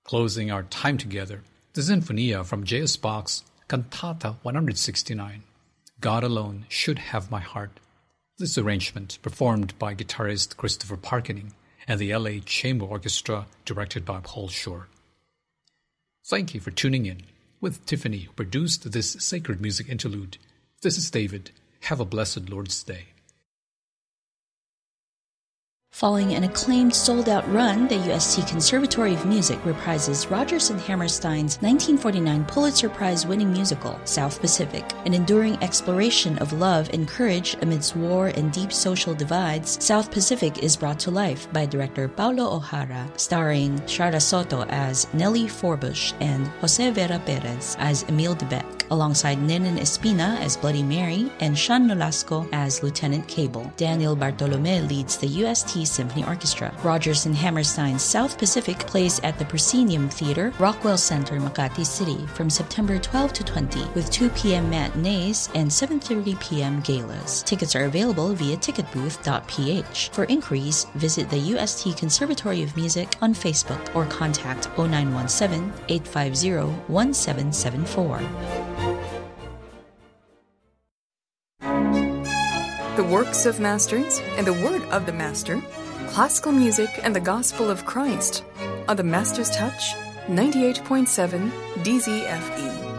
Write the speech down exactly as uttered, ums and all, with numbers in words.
Closing our time together, the Sinfonia from J S Bach's Cantata one sixty-nine, God Alone Should Have My Heart. This arrangement, performed by guitarist Christopher Parkening and the L A Chamber Orchestra, directed by Paul Shore. Thank you for tuning in. With Tiffany, who produced this sacred music interlude, this is David. Have a blessed Lord's Day. Following an acclaimed sold-out run, the U S T Conservatory of Music reprises Rodgers and Hammerstein's nineteen forty-nine Pulitzer Prize-winning musical, South Pacific, an enduring exploration of love and courage amidst war and deep social divides. South Pacific is brought to life by director Paulo O'Hara, starring Shara Soto as Nellie Forbush and Jose Vera Perez as Emil Debec, alongside Nenin Espina as Bloody Mary and Sean Nolasco as Lieutenant Cable. Daniel Bartolome leads the U S T Symphony Orchestra. Rodgers and Hammerstein's South Pacific plays at the Proscenium Theater, Rockwell Center, Makati City from September twelfth to twentieth with two p.m. matinees and seven thirty p.m. galas. Tickets are available via ticket booth dot p h. For inquiries, visit the U S T Conservatory of Music on Facebook or contact oh nine one seven, eight five zero, one seven seven four. The works of masters and the word of the master, classical music and the gospel of Christ on the Master's Touch, ninety-eight point seven D Z F E.